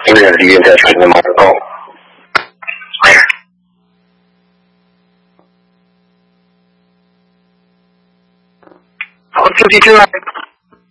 因为离在水的毛高。好，注意进来。